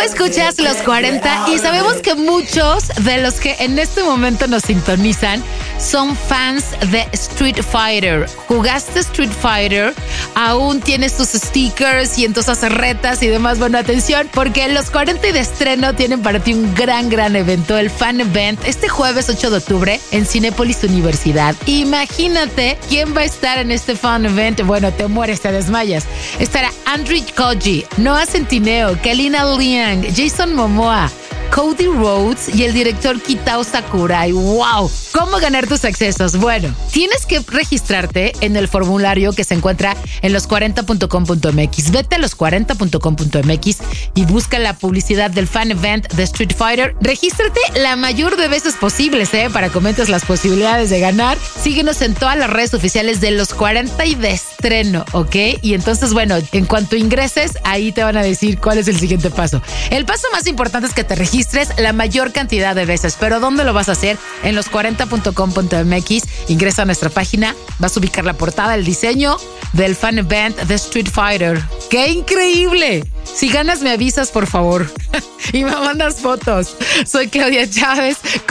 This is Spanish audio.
Escuchas Los 40 y sabemos que muchos de los que en este momento nos sintonizan son fans de Street Fighter. ¿Jugaste Street Fighter? ¿Aún tienes tus stickers y entonces haces retas y demás? Bueno, atención, porque Los 40 y de estreno tienen para ti un gran evento, el Fan Event, este jueves 8 de octubre en Cinépolis Universidad. Imagínate quién va a estar en este Fan Event. Bueno, te mueres, te desmayas. Estará Andrew Koji, Noah Centineo, Kalina Liang, Jason Momoa, Cody Rhodes y el director Kitao Sakurai. ¡Wow! ¿Cómo ganar tus accesos? Bueno, tienes que registrarte en el formulario que se encuentra en los40.com.mx. Vete a los40.com.mx y busca la publicidad del Fan Event de Street Fighter. Regístrate la mayor de veces posibles, para que aumentes las posibilidades de ganar. Síguenos en todas las redes oficiales de Los 40 y de estreno, ¿ok? Y entonces, bueno, en cuanto ingreses, ahí te van a decir cuál es el siguiente paso. El paso más importante es que te registres la mayor cantidad de veces. ¿Pero dónde lo vas a hacer? En los40.com.mx. Ingresa a nuestra página, vas a ubicar la portada, el diseño del Fan Event de Street Fighter. ¡Qué increíble! Si ganas, me avisas, por favor. Y me mandas fotos. Soy Claudia Chávez.